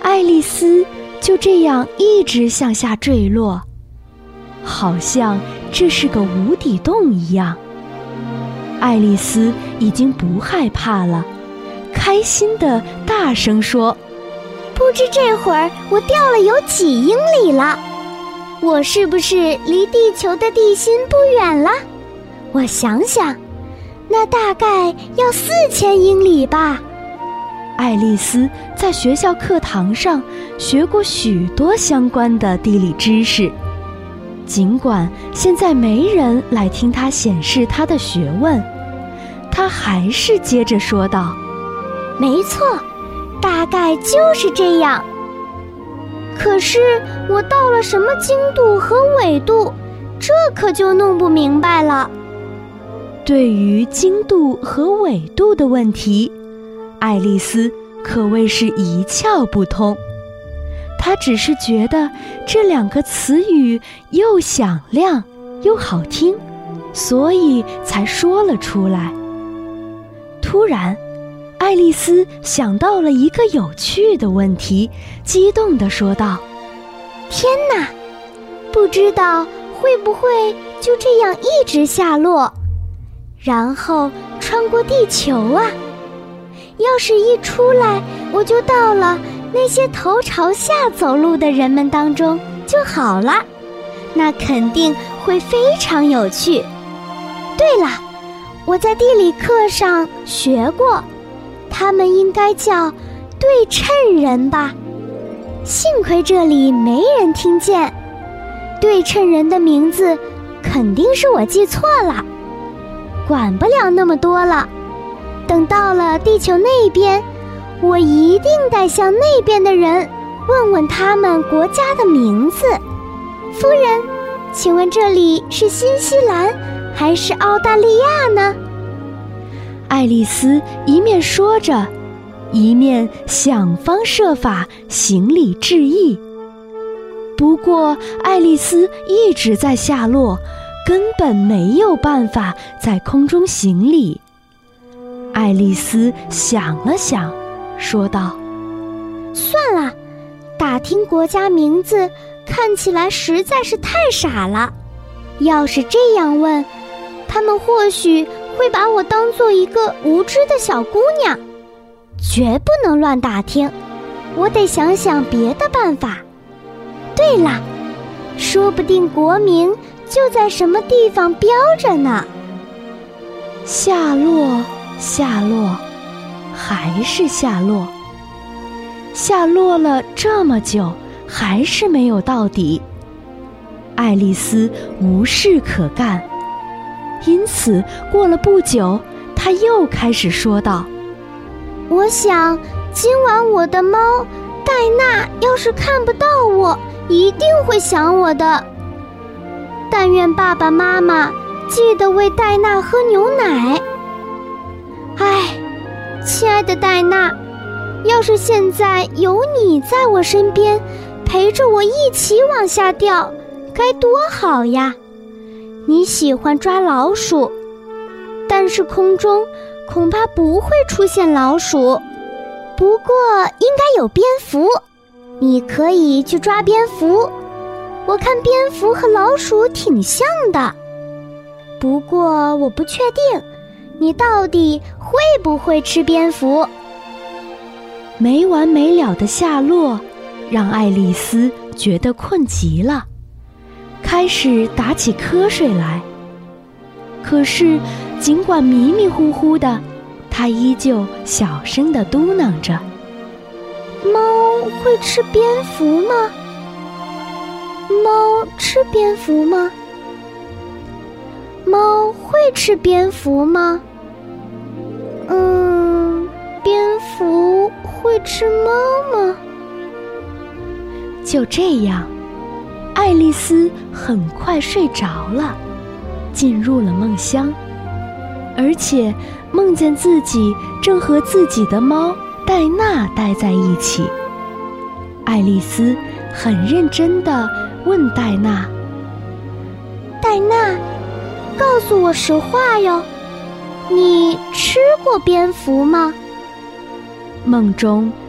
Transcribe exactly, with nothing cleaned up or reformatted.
爱丽丝就这样一直向下坠落，好像这是个无底洞一样。爱丽丝已经不害怕了，开心地大声说： 不知这会儿我掉了有几英里了？我是不是离地球的地心不远了？我想想，那大概要四千英里吧。 爱丽丝在学校课堂上学过许多相关的地理知识，尽管现在没人来听她显示她的学问，她还是接着说道： 没错，大概就是这样。可是我到了什么经度和纬度，这可就弄不明白了。 对于经度和纬度的问题，爱丽丝可谓是一窍不通。她只是觉得这两个词语又响亮又好听，所以才说了出来。突然，爱丽丝想到了一个有趣的问题，激动地说道： 天哪，不知道会不会就这样一直下落，然后穿过地球啊？要是一出来我就到了那些头朝下走路的人们当中就好了，那肯定会非常有趣。对了，我在地理课上学过，他们应该叫对称人吧？幸亏这里没人听见，对称人的名字肯定是我记错了。管不了那么多了，等到了地球那边，我一定得向那边的人问问他们国家的名字。夫人，请问这里是新西兰还是澳大利亚呢？ 爱丽丝一面说着，一面想方设法行礼致意。不过爱丽丝一直在下落，根本没有办法在空中行礼。爱丽丝想了想，说道： 算了，打听国家名字看起来实在是太傻了。要是这样问，他们或许会把我当做一个无知的小姑娘。绝不能乱打听，我得想想别的办法。对了，说不定国名就在什么地方标着呢。 下落，下落，还是下落。下落了这么久，还是没有到底。爱丽丝无事可干，因此过了不久，她又开始说道： 我想今晚我的猫戴娜要是看不到我，一定会想我的。但愿爸爸妈妈记得喂戴娜喝牛奶。唉，亲爱的戴娜，要是现在有你在我身边，陪着我一起往下掉，该多好呀！你喜欢抓老鼠，但是空中恐怕不会出现老鼠，不过应该有蝙蝠，你可以去抓蝙蝠。我看蝙蝠和老鼠挺像的，不过我不确定你到底会不会吃蝙蝠。 没完没了的下落让爱丽丝觉得困极了，开始打起瞌睡来。可是尽管迷迷糊糊的，她依旧小声地嘟囔着： 猫会吃蝙蝠吗？猫吃蝙蝠吗？猫会吃蝙蝠吗？嗯，蝙蝠会吃猫吗？ 就这样，爱丽丝很快睡着了，进入了梦乡，而且梦见自己正和自己的猫戴娜待在一起。爱丽丝很认真地问戴娜： 戴娜，告诉我实话哟，你吃过蝙蝠吗？ 梦中